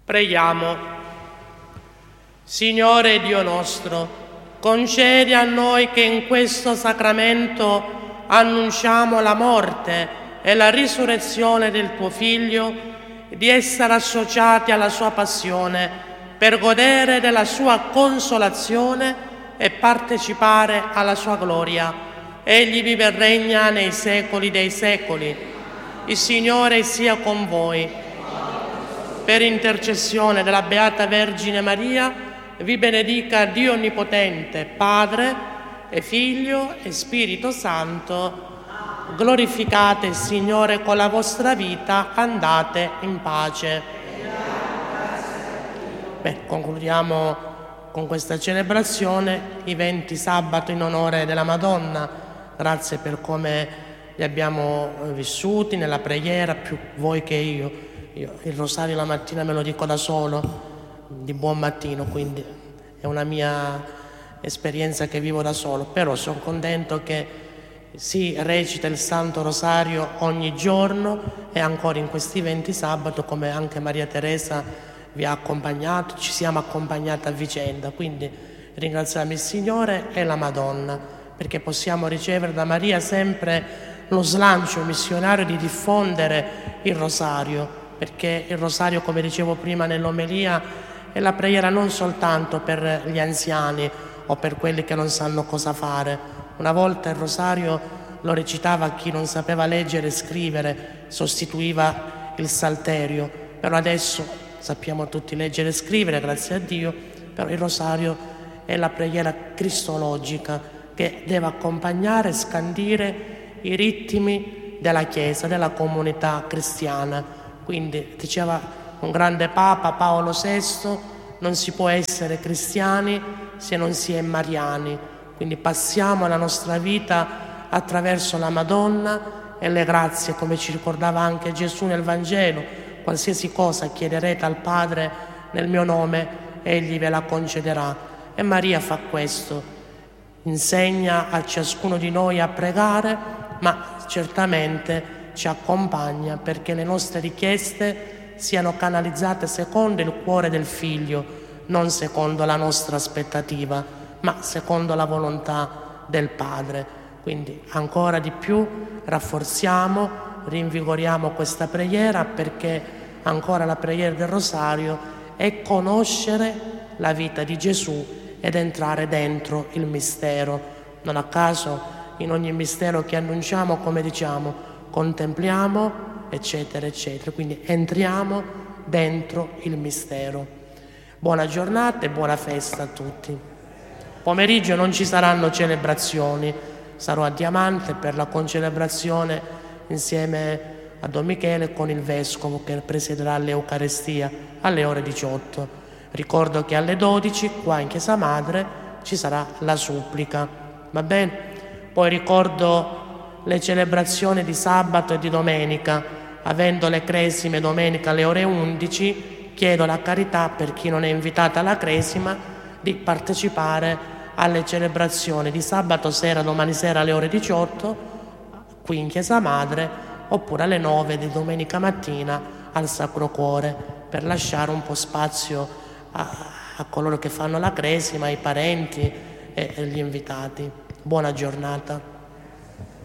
Preghiamo. Signore Dio nostro, concedi a noi che in questo sacramento annunciamo la morte e la risurrezione del tuo Figlio, di essere associati alla sua passione per godere della sua consolazione e partecipare alla sua gloria. Egli vive e regna nei secoli dei secoli. Il Signore sia con voi. Per intercessione della Beata Vergine Maria, vi benedica Dio Onnipotente, Padre e Figlio e Spirito Santo. Glorificate il Signore con la vostra vita, andate in pace. Concludiamo con questa celebrazione i 20 sabato in onore della Madonna. Grazie per come li abbiamo vissuti nella preghiera, più voi che io. Io il rosario la mattina me lo dico da solo, di buon mattino, quindi è una mia esperienza che vivo da solo, però sono contento che si recita il Santo Rosario ogni giorno e ancora in questi 20 sabato, come anche Maria Teresa vi ha accompagnato, ci siamo accompagnati a vicenda, quindi ringraziamo il Signore e la Madonna, perché possiamo ricevere da Maria sempre lo slancio missionario di diffondere il rosario, perché il rosario, come dicevo prima nell'omelia, è la preghiera non soltanto per gli anziani o per quelli che non sanno cosa fare. Una volta il rosario lo recitava chi non sapeva leggere e scrivere, sostituiva il salterio, però adesso sappiamo tutti leggere e scrivere, grazie a Dio, però il rosario è la preghiera cristologica che deve accompagnare e scandire i ritmi della Chiesa, della comunità cristiana. Quindi diceva un grande Papa, Paolo VI, non si può essere cristiani se non si è mariani. Quindi passiamo la nostra vita attraverso la Madonna e le grazie, come ci ricordava anche Gesù nel Vangelo. Qualsiasi cosa chiederete al Padre nel mio nome, Egli ve la concederà. E Maria fa questo, insegna a ciascuno di noi a pregare, ma certamente ci accompagna perché le nostre richieste siano canalizzate secondo il cuore del Figlio, non secondo la nostra aspettativa, ma secondo la volontà del Padre. Quindi ancora di più rafforziamo, rinvigoriamo questa preghiera, perché ancora la preghiera del Rosario è conoscere la vita di Gesù ed entrare dentro il mistero. Non a caso in ogni mistero che annunciamo, come diciamo, contempliamo, eccetera, eccetera. Quindi entriamo dentro il mistero. Buona giornata e buona festa a tutti. Pomeriggio non ci saranno celebrazioni, sarò a Diamante per la concelebrazione insieme a Don Michele con il Vescovo che presiederà l'Eucarestia alle ore 18. Ricordo che alle 12 qua in Chiesa Madre ci sarà la supplica, va bene? Poi ricordo le celebrazioni di sabato e di domenica. Avendo le cresime domenica alle ore 11, chiedo la carità per chi non è invitato alla cresima di partecipare alle celebrazioni di sabato sera, domani sera alle ore 18, qui in Chiesa Madre, oppure alle 9 di domenica mattina al Sacro Cuore, per lasciare un po' spazio a coloro che fanno la cresima, ai parenti e agli invitati. Buona giornata.